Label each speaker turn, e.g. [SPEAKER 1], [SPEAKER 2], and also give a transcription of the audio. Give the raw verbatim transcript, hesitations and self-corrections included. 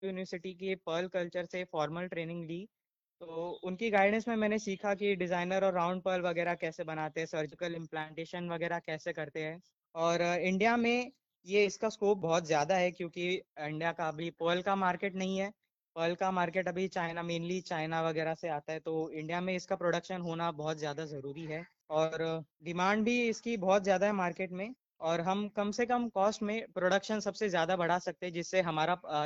[SPEAKER 1] University की Perl culture से formal training ली। तो उनकी गाइडेंस में मैंने सीखा कि डिज़ाइनर और राउंड पर्ल वगैरह कैसे बनाते हैं, सर्जिकल इम्प्लांटेशन वगैरह कैसे करते हैं। और अ, इंडिया में ये इसका स्कोप बहुत ज़्यादा है, क्योंकि इंडिया का अभी पर्ल का मार्केट नहीं है। पर्ल का मार्केट अभी चाइना, मेनली चाइना वगैरह से आता है, तो इंडिया में इसका प्रोडक्शन होना बहुत ज़्यादा ज़रूरी है। और डिमांड भी इसकी बहुत ज़्यादा है मार्केट में। और हम कम से कम कॉस्ट में प्रोडक्शन सबसे ज़्यादा बढ़ा सकते हैं, जिससे हमारा